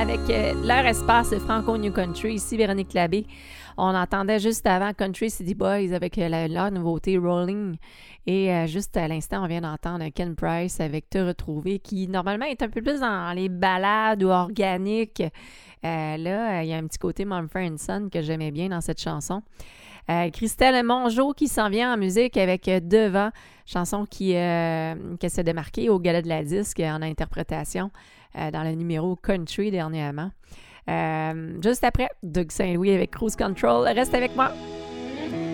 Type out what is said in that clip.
avec leur espace Franco New Country. Ici, Véronique Labbé. On entendait juste avant Country City Boys avec leur nouveauté Rolling. Et juste à l'instant, on vient d'entendre Ken Price avec Te retrouver, qui normalement est un peu plus dans les ballades ou organiques. Là, il y a un petit côté Mumford & Son que j'aimais bien dans cette chanson. Christelle Mongeau qui s'en vient en musique avec Devant, chanson qui s'est démarquée au Gala de la Disque en interprétation dans le numéro Country dernièrement. Juste après, Doug Saint-Louis avec Cruise Control. Reste avec moi!